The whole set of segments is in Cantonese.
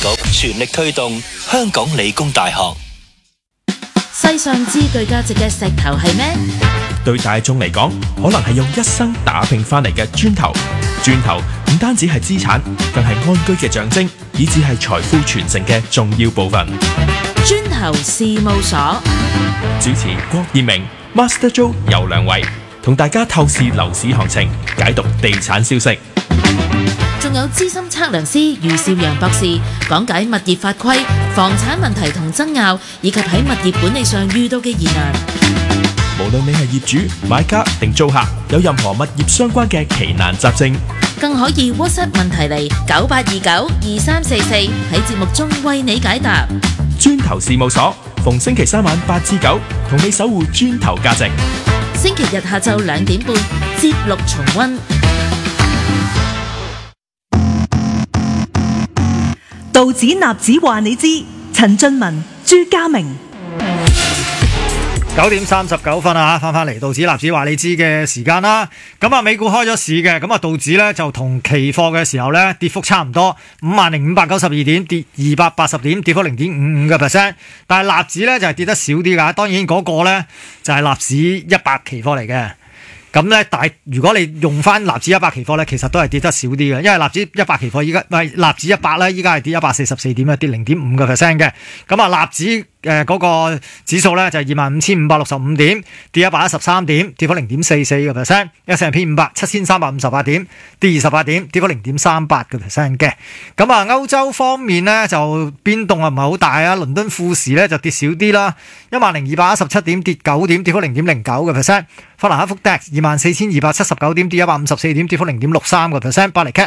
局全力推動香港理工大學。 世上之具價值嘅石頭係咩？ 對大眾嚟講，可能係用一生打拼翻嚟嘅磚頭。磚頭唔單止係資產，更係安居嘅象徵，以至係財富傳承嘅重要部分。 磚頭事務所主持郭燕明、Master Joe 游良偉，同大家透視樓市行情，解讀地產消息。 仲有資深測量師余少陽博士講解物業法規、房產問題同爭拗，以及喺物業管理上遇到嘅疑難。 無論你係業主、買家定租客，有任何物業相關嘅奇難雜症， 更可以 WhatsApp 問題嚟98292344喺節目中為你解答。 磚頭事務所逢星期三晚8至9，同你守護磚頭價值。 星期日下晝2點半節錄重溫。 道指納指話你知，陳俊文、朱家明。 9點39分啊，翻嚟道指納指話你知嘅時間啦。咁啊，美股開咗市嘅，咁啊道指咧就同期貨嘅時候咧跌幅差唔多，50,592點，跌280點，跌幅0.55%。但係納指咧就係跌得少啲噶，當然嗰個咧就係納指100期貨嚟嘅。咁咧，但係如果你用翻納指100期貨咧，其實都係跌得少啲嘅，因為納指100期貨依家唔係納指100咧，依家係跌144點啊，跌0.5%嘅。咁啊，納指嗰個指數咧就係25,565點，跌113點，跌幅0.44%。S&P 500 7,358點，跌28點，跌幅0.38%嘅。咁啊，歐洲方面咧就變動啊唔係好大啊，倫敦富時咧就跌少啲啦，10,217點，跌9點，跌幅0.09%。法蘭克福 DAX 24,279點，跌154點，跌幅0.63%。巴黎 CAC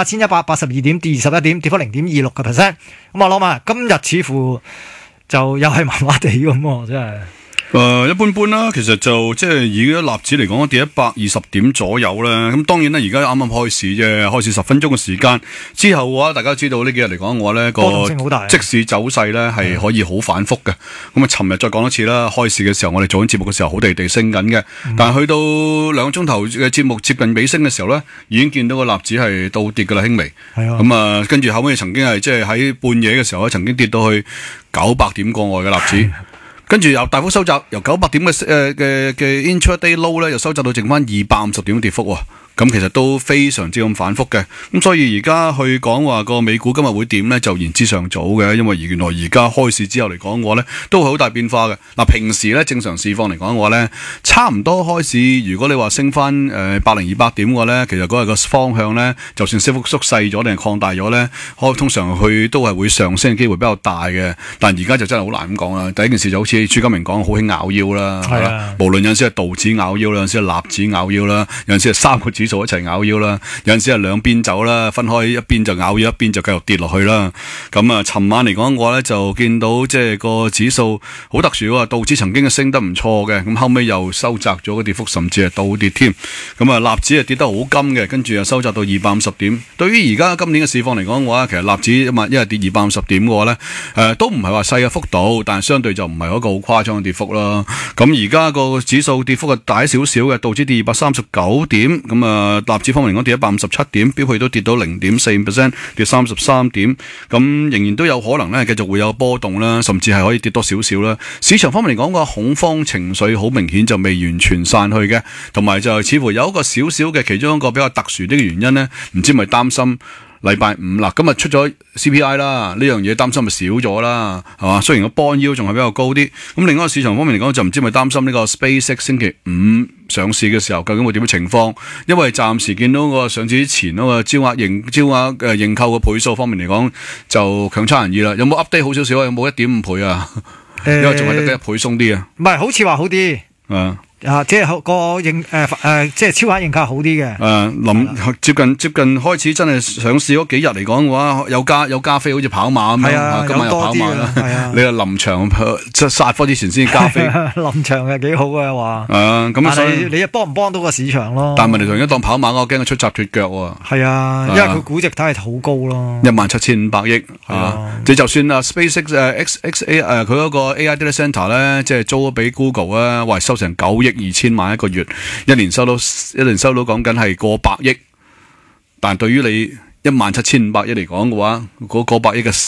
8,182點，跌21點，跌幅0.26%。咁我諗啊，今日似乎就又係麻麻地咁喎，真係。 一般般啦，其實就即係以納指嚟講，跌120點左右啦。咁當然啦，而家啱啱開市啫，開市10分鐘嘅時間之後嘅話，大家知道呢幾日嚟講嘅話呢，個即市走勢呢係可以好反覆嘅。咁啊，尋日再講一次啦，開市嘅時候我哋做緊節目嘅時候好地升緊嘅，但係去到2個鐘頭嘅節目接近尾聲嘅時候呢，已經見到個納指係倒跌㗎啦，輕微。咁啊，跟住後尾曾經係即係喺半夜嘅時候曾經跌到去900點過外嘅納指。跟住又大幅收窄，由900點嘅intraday low 咧，又收窄到剩翻250點嘅跌幅喎。咁其實都非常之咁反覆嘅，咁所以而家去講話個美股今日會點呢？就言之尚早嘅，因為原來而家開市之後嚟講嘅話呢，都係好大變化嘅。嗱，平時呢，正常市況嚟講嘅話呢，差唔多開市，如果你話升翻10200點嘅話呢，其實嗰日個方向呢，就算升幅縮細咗定係擴大咗呢，通常佢都係會上升嘅機會比較大嘅。但而家就真係好難咁講啦。第一件事就好似朱家明講，好興咬腰啦，係啦，無論有陣時係道指咬腰啦，有陣時係納指咬腰啦，有陣時係3個指數一齊咬腰啦，有陣時係兩邊走啦，分開一邊就咬腰，一邊就繼續跌落去啦。咁啊，尋晚嚟講嘅話咧，就見到即係個指數好特殊啊，道指曾經係升得唔錯嘅，咁後尾又收窄咗個跌幅，甚至係倒跌添。咁啊，納指係跌得好金嘅，跟住又收窄到250點。對於而家今年嘅市況嚟講嘅話，其實納指一日跌250點嘅話咧，都唔係話細嘅幅度，但係相對就唔係一個好誇張嘅跌幅啦。咁而家個指數跌幅係大少少嘅，道指跌239點，咁啊納指方面嚟講跌157點，標普都跌到0.4%，跌33點，咁仍然都有可能咧繼續會有波動啦，甚至係可以跌多少少啦。市場方面嚟講個恐慌情緒好明顯就未完全散去嘅，同埋就似乎有一個少少嘅其中一個比較特殊啲嘅原因咧，唔知係咪擔心禮拜五啦，今日出咗 CPI 啦，呢樣嘢擔心咪少咗啦，係嘛？雖然個 bond yield 仲係比較高啲，咁另外一個市場方面嚟講就唔知咪擔心呢個 SpaceX 星期五上市嘅時候究竟會點嘅情況？因為暫時見到個上市之前嗰個招額認購嘅倍數方面嚟講就強差人意啦。有冇 update 好少少啊？有冇1.5倍啊？因為仲係得1倍鬆啲啊？ 唔係，好似話好啲。即係個即係超額認購好啲嘅。接近開始真係上市嗰幾日嚟講嘅話，有加飛，好似跑馬咁樣。今晚又跑馬啦。你係臨場殺科之前先加飛。 臨場係幾好嘅話。 咁所以你幫唔幫到個市場咯？ 但係問題同而家當跑馬，我驚佢出閘脫腳喎。 係啊，因為佢估值睇係好高咯。 17,500億你就算SpaceX XA 佢嗰個 AI Data Center 咧，即係租咗俾 Google 啊，話收成9億2千萬一個月，一年收到講緊係過百億，但對於你17,500億嚟講嘅話，嗰過百億嘅